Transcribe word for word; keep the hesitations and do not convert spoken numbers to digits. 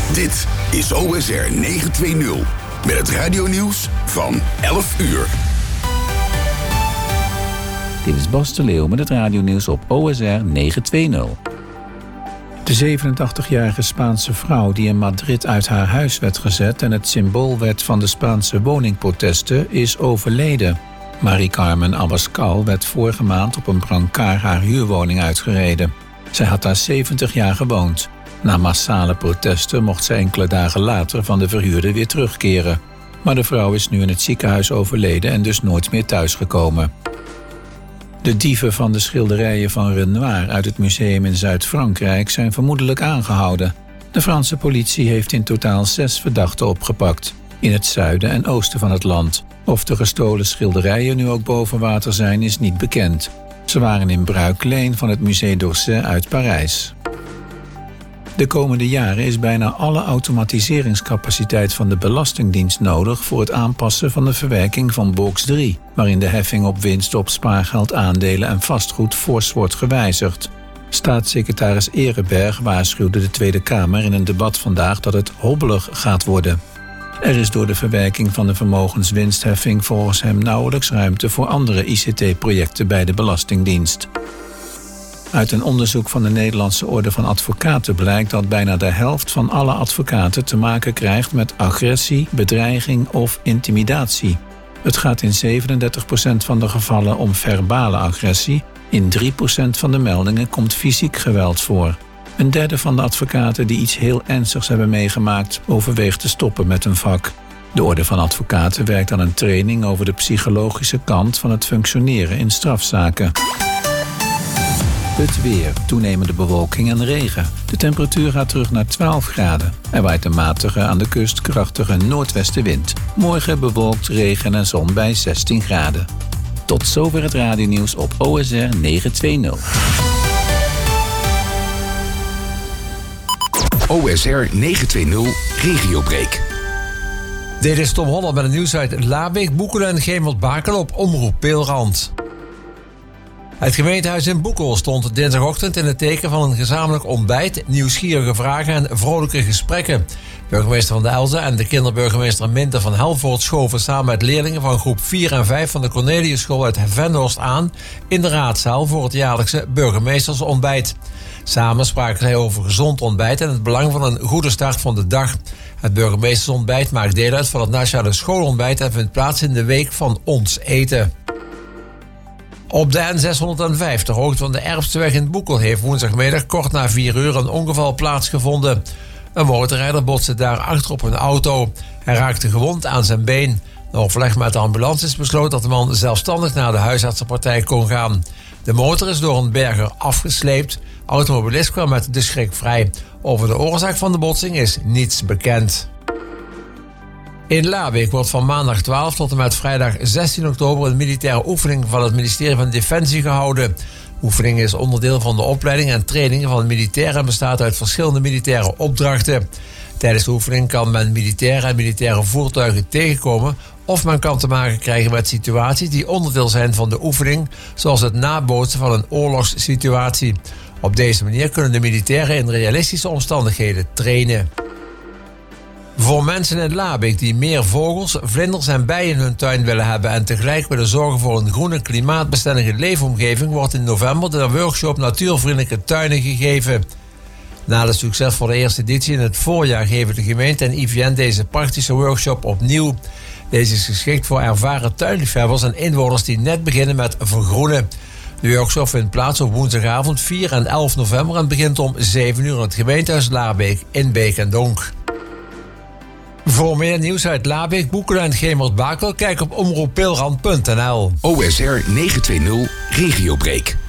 Dit is O S R negenhonderdtwintig met het radionieuws van elf uur. Dit is Bas de Leeuw met het radionieuws op O S R negenhonderdtwintig. De zevenentachtigjarige Spaanse vrouw die in Madrid uit haar huis werd gezet en het symbool werd van de Spaanse woningprotesten is overleden. Marie Carmen Abascal werd vorige maand op een brancard haar huurwoning uitgereden. Zij had daar zeventig jaar gewoond. Na massale protesten mocht ze enkele dagen later van de verhuurder weer terugkeren. Maar de vrouw is nu in het ziekenhuis overleden en dus nooit meer thuisgekomen. De dieven van de schilderijen van Renoir uit het museum in Zuid-Frankrijk zijn vermoedelijk aangehouden. De Franse politie heeft in totaal zes verdachten opgepakt, in het zuiden en oosten van het land. Of de gestolen schilderijen nu ook boven water zijn, is niet bekend. Ze waren in bruikleen van het Musée d'Orsay uit Parijs. De komende jaren is bijna alle automatiseringscapaciteit van de Belastingdienst nodig voor het aanpassen van de verwerking van box drie, waarin de heffing op winst op spaargeld, aandelen en vastgoed fors wordt gewijzigd. Staatssecretaris Ehrenberg waarschuwde de Tweede Kamer in een debat vandaag dat het hobbelig gaat worden. Er is door de verwerking van de vermogenswinstheffing volgens hem nauwelijks ruimte voor andere I C T-projecten bij de Belastingdienst. Uit een onderzoek van de Nederlandse Orde van Advocaten blijkt dat bijna de helft van alle advocaten te maken krijgt met agressie, bedreiging of intimidatie. Het gaat in zevenendertig procent van de gevallen om verbale agressie. In drie procent van de meldingen komt fysiek geweld voor. Een derde van de advocaten die iets heel ernstigs hebben meegemaakt overweegt te stoppen met hun vak. De Orde van Advocaten werkt aan een training over de psychologische kant van het functioneren in strafzaken. Het weer, toenemende bewolking en regen. De temperatuur gaat terug naar twaalf graden. Er waait een matige, aan de kust krachtige noordwestenwind. Morgen bewolkt, regen en zon bij zestien graden. Tot zover het radionieuws op O S R negenhonderdtwintig. O S R negenhonderdtwintig Regiobreak. Dit is Tom Holland met het nieuws uit Labeek, Boekelen en Gemert-Bakel op Omroep Peelrand. Het gemeentehuis in Boekel stond dinsdagochtend in het teken van een gezamenlijk ontbijt, nieuwsgierige vragen en vrolijke gesprekken. Burgemeester Van Delzen en de kinderburgemeester Minte van Helvoort schoven samen met leerlingen van groep vier en vijf van de Corneliusschool uit Venhorst aan in de raadzaal voor het jaarlijkse burgemeestersontbijt. Samen spraken zij over gezond ontbijt en het belang van een goede start van de dag. Het burgemeestersontbijt maakt deel uit van het nationale schoolontbijt en vindt plaats in de week van Ons Eten. Op de N zeshonderdvijf, ter hoogte van de Erpseweg in Boekel, heeft woensdagmiddag kort na vier uur een ongeval plaatsgevonden. Een motorrijder botste daar achter op een auto. Hij raakte gewond aan zijn been. Na overleg met de ambulance is besloten dat de man zelfstandig naar de huisartsenpraktijk kon gaan. De motor is door een berger afgesleept. Automobilist kwam met de schrik vrij. Over de oorzaak van de botsing is niets bekend. In Labeek wordt van maandag twaalf tot en met vrijdag zestien oktober een militaire oefening van het ministerie van Defensie gehouden. De oefening is onderdeel van de opleiding en trainingen van militairen en bestaat uit verschillende militaire opdrachten. Tijdens de oefening kan men militairen en militaire voertuigen tegenkomen of men kan te maken krijgen met situaties die onderdeel zijn van de oefening, zoals het nabootsen van een oorlogssituatie. Op deze manier kunnen de militairen in realistische omstandigheden trainen. Voor mensen in Labeek die meer vogels, vlinders en bijen in hun tuin willen hebben en tegelijk willen zorgen voor een groene, klimaatbestendige leefomgeving, wordt in november de workshop Natuurvriendelijke Tuinen gegeven. Na de succesvolle eerste editie in het voorjaar geven de gemeente en I V N deze praktische workshop opnieuw. Deze is geschikt voor ervaren tuinliefhebbers en inwoners die net beginnen met vergroenen. De workshop vindt plaats op woensdagavond vier en elf november en begint om zeven uur in het gemeentehuis Labeek in Beek en Donk. Voor meer nieuws uit Labeek, Boekelen en Gemert-Bakel, kijk op omroep peelrand punt n l. O S R negenhonderdtwintig Regiobreak.